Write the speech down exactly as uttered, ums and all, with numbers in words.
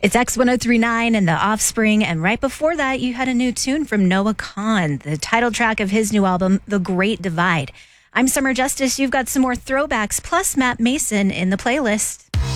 It's X ten thirty-nine and The Offspring, and right before that, you had a new tune from Noah Kahan, the title track of his new album, The Great Divide. I'm Summer Justice. You've got some more throwbacks, plus Matt Mason in the playlist.